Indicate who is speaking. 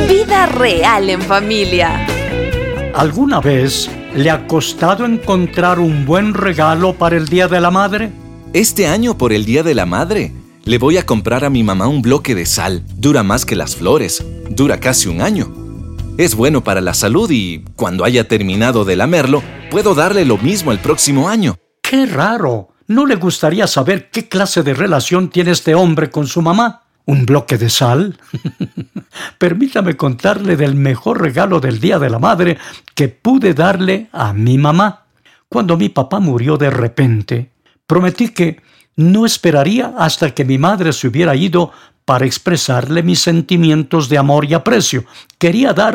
Speaker 1: Vida real en familia.
Speaker 2: ¿Alguna vez le ha costado encontrar un buen regalo para el Día de la Madre?
Speaker 3: Este año, por el Día de la Madre, le voy a comprar a mi mamá un bloque de sal. Dura más que las flores. Dura casi un año. Es bueno para la salud y, cuando haya terminado de lamerlo, puedo darle lo mismo el próximo año.
Speaker 2: ¡Qué raro! ¿No le gustaría saber qué clase de relación tiene este hombre con su mamá? ¿Un bloque de sal? Permítame contarle del mejor regalo del Día de la Madre que pude darle a mi mamá. Cuando mi papá murió de repente, prometí que no esperaría hasta que mi madre se hubiera ido para expresarle mis sentimientos de amor y aprecio. Quería dar